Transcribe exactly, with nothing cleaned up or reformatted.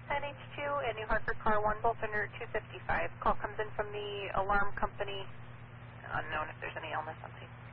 N H two and New Hartford Car one, both under two fifty-five. Call comes in from the alarm company. Unknown if there's any illness on scene.